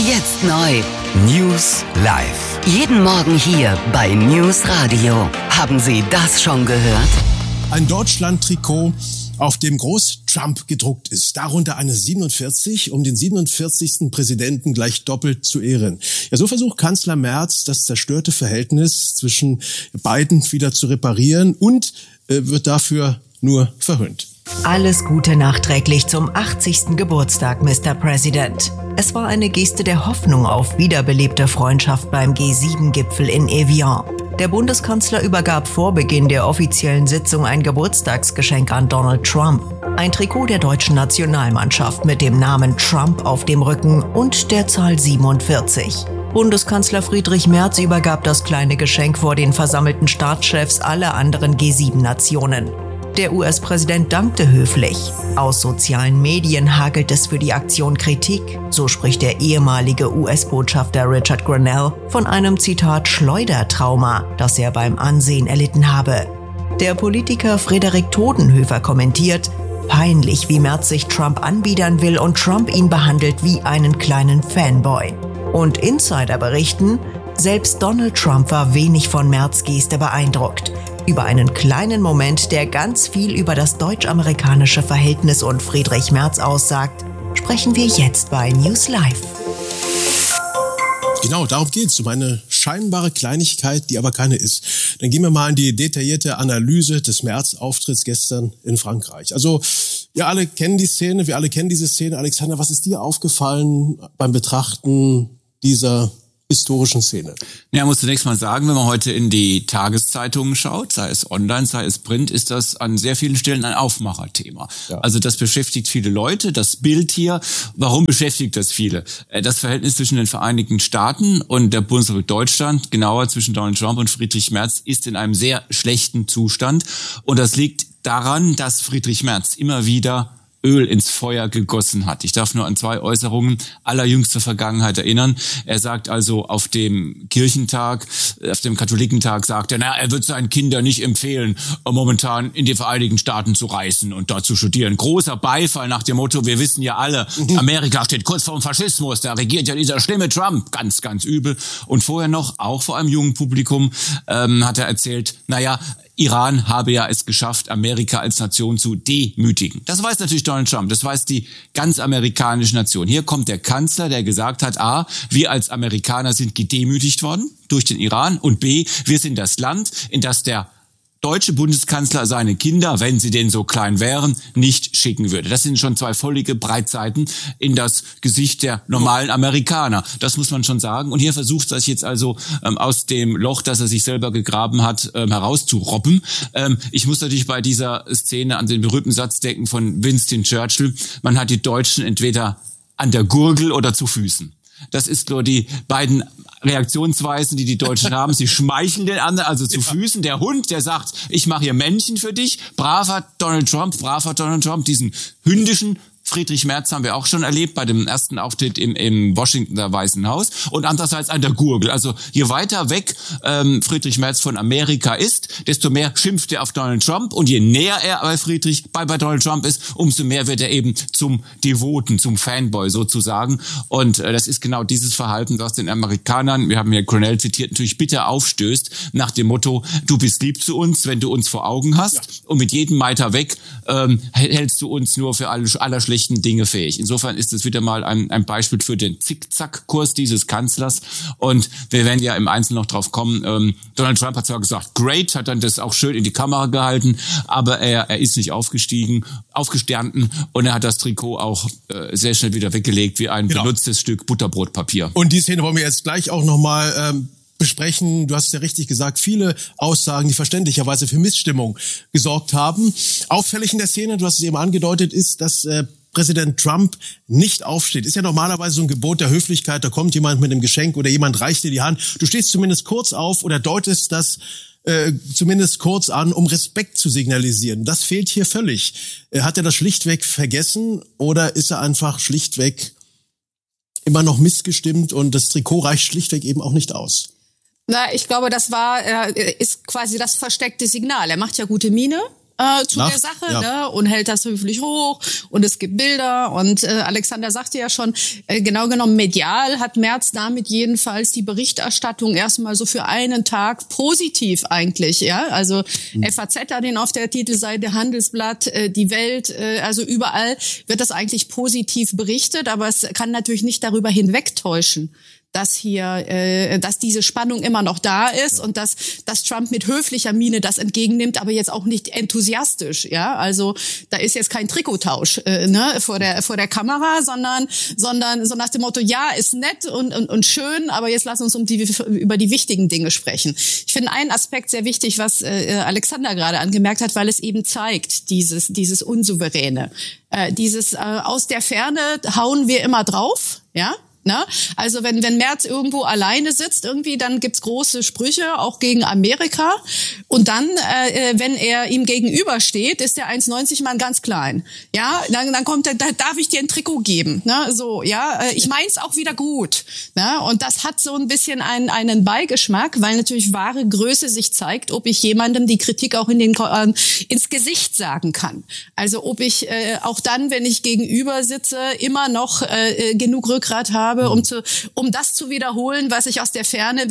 Jetzt neu. News live. Jeden Morgen hier bei News Radio. Haben Sie das schon gehört? Ein Deutschland-Trikot, auf dem groß Trump gedruckt ist. Darunter eine 47, um den 47. Präsidenten gleich doppelt zu ehren. Ja, so versucht Kanzler Merz, das zerstörte Verhältnis zwischen beiden wieder zu reparieren und wird dafür nur verhöhnt. Alles Gute nachträglich zum 80. Geburtstag, Mr. President. Es war eine Geste der Hoffnung auf wiederbelebte Freundschaft beim G7-Gipfel in Evian. Der Bundeskanzler übergab vor Beginn der offiziellen Sitzung ein Geburtstagsgeschenk an Donald Trump. Ein Trikot der deutschen Nationalmannschaft mit dem Namen Trump auf dem Rücken und der Zahl 47. Bundeskanzler Friedrich Merz übergab das kleine Geschenk vor den versammelten Staatschefs aller anderen G7-Nationen. Der US-Präsident dankte höflich. Aus sozialen Medien hagelt es für die Aktion Kritik. So spricht der ehemalige US-Botschafter Richard Grenell von einem, Zitat, Schleudertrauma, das er beim Ansehen erlitten habe. Der Politiker Frederik Todenhöfer kommentiert: Peinlich, wie Merz sich Trump anbiedern will und Trump ihn behandelt wie einen kleinen Fanboy. Und Insider berichten, selbst Donald Trump war wenig von Merz' Geste beeindruckt. Über einen kleinen Moment, der ganz viel über das deutsch-amerikanische Verhältnis und Friedrich Merz aussagt, sprechen wir jetzt bei News Live. Genau, darum geht's, um eine scheinbare Kleinigkeit, die aber keine ist. Dann gehen wir mal in die detaillierte Analyse des Merz-Auftritts gestern in Frankreich. Also, wir alle kennen die Szene, wir alle kennen diese Szene. Alexander, was ist dir aufgefallen beim Betrachten dieser historischen Szene? Ja, man muss zunächst mal sagen, wenn man heute in die Tageszeitungen schaut, sei es online, sei es print, ist das an sehr vielen Stellen ein Aufmacherthema. Ja. Also das beschäftigt viele Leute. Das Bild hier, warum beschäftigt das viele? Das Verhältnis zwischen den Vereinigten Staaten und der Bundesrepublik Deutschland, genauer zwischen Donald Trump und Friedrich Merz, ist in einem sehr schlechten Zustand. Und das liegt daran, dass Friedrich Merz immer wieder Öl ins Feuer gegossen hat. Ich darf nur an zwei Äußerungen allerjüngster Vergangenheit erinnern. Er sagt also auf dem Kirchentag, auf dem Katholikentag, sagt er wird seinen Kindern nicht empfehlen, momentan in die Vereinigten Staaten zu reisen und dort zu studieren. Großer Beifall nach dem Motto, wir wissen ja alle, Amerika steht kurz vor dem Faschismus, da regiert ja dieser schlimme Trump, ganz, ganz übel. Und vorher noch, auch vor einem jungen Publikum, hat er erzählt, Iran habe ja es geschafft, Amerika als Nation zu demütigen. Das weiß natürlich Donald Trump, das weiß die ganz amerikanische Nation. Hier kommt der Kanzler, der gesagt hat, A, wir als Amerikaner sind gedemütigt worden durch den Iran und B, wir sind das Land, in das der deutsche Bundeskanzler seine Kinder, wenn sie denn so klein wären, nicht schicken würde. Das sind schon zwei völlige Breitseiten in das Gesicht der normalen Amerikaner. Das muss man schon sagen. Und hier versucht er sich jetzt also aus dem Loch, das er sich selber gegraben hat, herauszurobben. Ich muss natürlich bei dieser Szene an den berühmten Satz denken von Winston Churchill. Man hat die Deutschen entweder an der Gurgel oder zu Füßen. Das ist nur die beiden Reaktionsweisen, die Deutschen haben. Sie schmeicheln den anderen, also zu Füßen. Der Hund, der sagt, ich mache hier Männchen für dich. Braver Donald Trump. Diesen hündischen Friedrich Merz haben wir auch schon erlebt bei dem ersten Auftritt im Washingtoner Weißen Haus. Und andererseits an der Gurgel. Also je weiter weg Friedrich Merz von Amerika ist, desto mehr schimpft er auf Donald Trump. Und je näher er bei Donald Trump ist, umso mehr wird er eben zum Devoten, zum Fanboy sozusagen. Und das ist genau dieses Verhalten, was den Amerikanern, wir haben hier Grenell zitiert, natürlich bitter aufstößt, nach dem Motto, du bist lieb zu uns, wenn du uns vor Augen hast. Ja. Und mit jedem Meter weg hältst du uns nur für aller schlechten Dinge fähig. Insofern ist es wieder mal ein Beispiel für den Zickzack-Kurs dieses Kanzlers. Und wir werden ja im Einzelnen noch drauf kommen. Donald Trump hat zwar gesagt, great, hat dann das auch schön in die Kamera gehalten, aber er ist nicht aufgestanden und er hat das Trikot auch sehr schnell wieder weggelegt wie ein benutztes Stück Butterbrotpapier. Und die Szene wollen wir jetzt gleich auch nochmal besprechen. Du hast es ja richtig gesagt, viele Aussagen, die verständlicherweise für Missstimmung gesorgt haben. Auffällig in der Szene, du hast es eben angedeutet, ist, dass Präsident Trump nicht aufsteht. Ist ja normalerweise so ein Gebot der Höflichkeit, da kommt jemand mit einem Geschenk oder jemand reicht dir die Hand. Du stehst zumindest kurz auf oder deutest das zumindest kurz an, um Respekt zu signalisieren. Das fehlt hier völlig. Hat er das schlichtweg vergessen oder ist er einfach schlichtweg immer noch missgestimmt und das Trikot reicht schlichtweg eben auch nicht aus? Ich glaube, ist quasi das versteckte Signal. Er macht ja gute Miene. zu der Sache, ne? Und hält das höflich hoch und es gibt Bilder und Alexander sagte ja schon, genau genommen medial hat Merz damit jedenfalls die Berichterstattung erstmal so für einen Tag positiv eigentlich, ja, also FAZ hat ihn auf der Titelseite, Handelsblatt, die Welt, also überall wird das eigentlich positiv berichtet, aber es kann natürlich nicht darüber hinwegtäuschen, dass diese Spannung immer noch da ist und dass Trump mit höflicher Miene das entgegennimmt, aber jetzt auch nicht enthusiastisch, ja. Also da ist jetzt kein Trikottausch vor der Kamera, sondern so nach dem Motto, ja, ist nett und schön, aber jetzt lass uns über die wichtigen Dinge sprechen. Ich finde einen Aspekt sehr wichtig, was Alexander gerade angemerkt hat, weil es eben zeigt, dieses Unsouveräne, aus der Ferne hauen wir immer drauf, ja. Na, also wenn Merz irgendwo alleine sitzt irgendwie, dann gibt's große Sprüche auch gegen Amerika und dann wenn er ihm gegenübersteht, ist der 1,90 Mann ganz klein. Ja, dann kommt er, da darf ich dir ein Trikot geben, ne? So, ja, ich mein's auch wieder gut, ne? Und das hat so ein bisschen einen Beigeschmack, weil natürlich wahre Größe sich zeigt, ob ich jemandem die Kritik auch ins Gesicht sagen kann. Also ob ich auch dann, wenn ich gegenüber sitze, immer noch genug Rückgrat habe, um das zu wiederholen, was ich aus der Ferne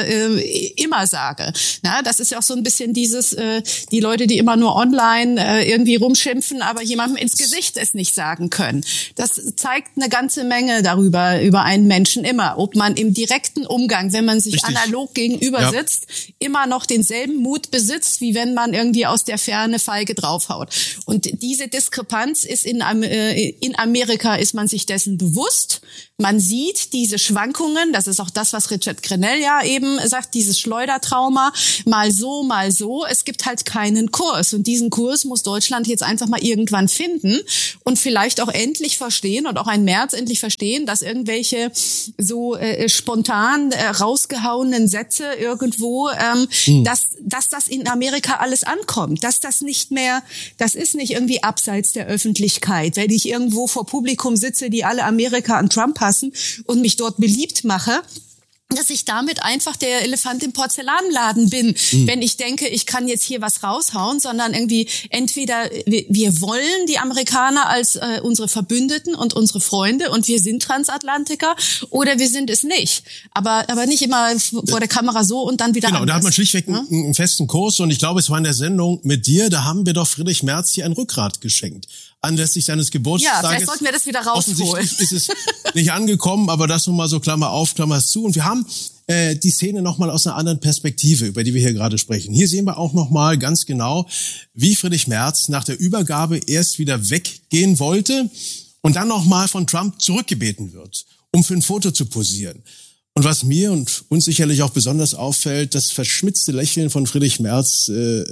immer sage. Na, das ist ja auch so ein bisschen dieses, die Leute, die immer nur online irgendwie rumschimpfen, aber jemandem ins Gesicht es nicht sagen können. Das zeigt eine ganze Menge über einen Menschen immer. Ob man im direkten Umgang, wenn man sich analog gegenüber sitzt, immer noch denselben Mut besitzt, wie wenn man irgendwie aus der Ferne feige draufhaut. Und diese Diskrepanz ist in Amerika ist man sich dessen bewusst. Man sieht diese Schwankungen, das ist auch das, was Richard Grenell ja eben sagt, dieses Schleudertrauma, mal so, mal so. Es gibt halt keinen Kurs und diesen Kurs muss Deutschland jetzt einfach mal irgendwann finden und vielleicht auch endlich verstehen und auch ein Merz endlich verstehen, dass irgendwelche so spontan rausgehauenen Sätze irgendwo, dass das in Amerika alles ankommt, dass das nicht mehr, das ist nicht irgendwie abseits der Öffentlichkeit, wenn ich irgendwo vor Publikum sitze, die alle Amerika an Trump hassen und mich dort beliebt mache, dass ich damit einfach der Elefant im Porzellanladen bin, wenn ich denke, ich kann jetzt hier was raushauen, sondern irgendwie entweder wir wollen die Amerikaner als unsere Verbündeten und unsere Freunde und wir sind Transatlantiker oder wir sind es nicht. Aber nicht immer vor der Kamera so und dann wieder anders. Da hat man schlichtweg einen festen Kurs und ich glaube, es war in der Sendung mit dir, da haben wir doch Friedrich Merz hier ein Rückgrat geschenkt. Anlässlich seines Geburtstages. Ja, vielleicht sollten wir das wieder rausholen. Offensichtlich ist es nicht angekommen, aber das nun mal so Klammer auf, Klammer zu. Und wir haben die Szene nochmal aus einer anderen Perspektive, über die wir hier gerade sprechen. Hier sehen wir auch nochmal ganz genau, wie Friedrich Merz nach der Übergabe erst wieder weggehen wollte und dann nochmal von Trump zurückgebeten wird, um für ein Foto zu posieren. Und was mir und uns sicherlich auch besonders auffällt, das verschmitzte Lächeln von Friedrich Merz,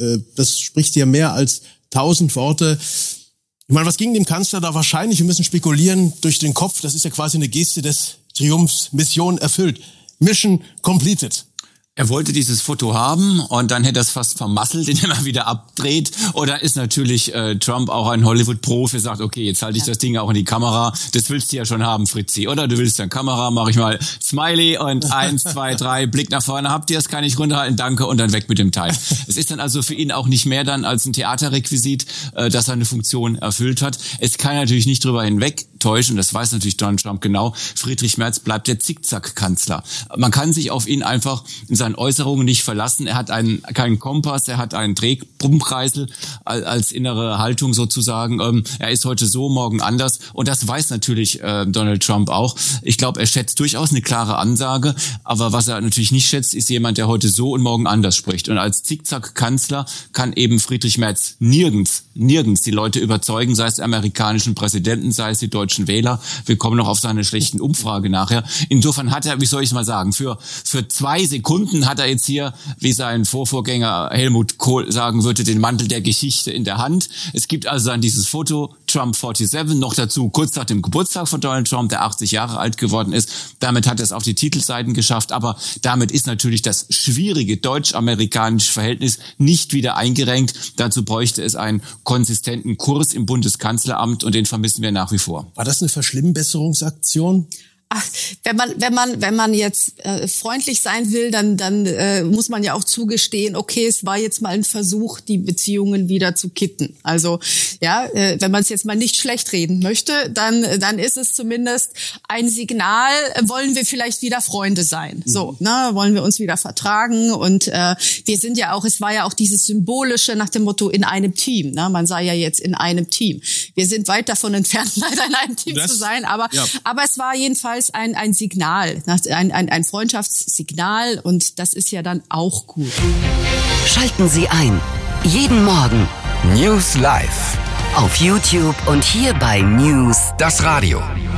das spricht ja mehr als 1000 Worte. Ich meine, was ging dem Kanzler da wahrscheinlich, wir müssen spekulieren, durch den Kopf? Das ist ja quasi eine Geste des Triumphs, Mission erfüllt. Mission completed. Er wollte dieses Foto haben und dann hätte er es fast vermasselt, indem er wieder abdreht. Oder ist natürlich Trump auch ein Hollywood-Profi, sagt, okay, jetzt halte ich das Ding auch in die Kamera. Das willst du ja schon haben, Fritzi. Oder du willst dann Kamera, mache ich mal Smiley und 1, 2, 3, Blick nach vorne. Habt ihr es, kann ich runterhalten, danke und dann weg mit dem Teil. Es ist dann also für ihn auch nicht mehr dann als ein Theaterrequisit, dass er eine Funktion erfüllt hat. Es kann natürlich nicht drüber hinwegtäuschen, das weiß natürlich Donald Trump genau, Friedrich Merz bleibt der Zickzack-Kanzler. Man kann sich auf ihn einfach in seinen Äußerungen nicht verlassen. Er hat keinen Kompass, er hat einen Drehkreisel als innere Haltung sozusagen. Er ist heute so, morgen anders. Und das weiß natürlich Donald Trump auch. Ich glaube, er schätzt durchaus eine klare Ansage. Aber was er natürlich nicht schätzt, ist jemand, der heute so und morgen anders spricht. Und als Zickzack-Kanzler kann eben Friedrich Merz nirgends die Leute überzeugen, sei es die amerikanischen Präsidenten, sei es die deutschen Wähler. Wir kommen noch auf seine schlechten Umfrage nachher. Insofern hat er, wie soll ich mal sagen, für 2 Sekunden hat er jetzt hier, wie sein Vorgänger Helmut Kohl sagen würde, den Mantel der Geschichte in der Hand. Es gibt also dann dieses Foto, Trump 47, noch dazu kurz nach dem Geburtstag von Donald Trump, der 80 Jahre alt geworden ist. Damit hat er es auf die Titelseiten geschafft, aber damit ist natürlich das schwierige deutsch-amerikanische Verhältnis nicht wieder eingerenkt. Dazu bräuchte es einen konsistenten Kurs im Bundeskanzleramt und den vermissen wir nach wie vor. War das eine Verschlimmbesserungsaktion? Ach, wenn man jetzt freundlich sein will, dann muss man ja auch zugestehen, okay, es war jetzt mal ein Versuch, die Beziehungen wieder zu kitten. Also ja, wenn man es jetzt mal nicht schlecht reden möchte, dann ist es zumindest ein Signal, wollen wir vielleicht wieder Freunde sein. So, ne, wollen wir uns wieder vertragen. Und wir sind ja auch, es war ja auch dieses Symbolische nach dem Motto in einem Team. Ne? Man sei ja jetzt in einem Team. Wir sind weit davon entfernt, leider in einem Team zu sein, aber es war jedenfalls ein Signal, ein Freundschaftssignal, und das ist ja dann auch gut. Schalten Sie ein. Jeden Morgen. News Live. Auf YouTube und hier bei News. Das Radio.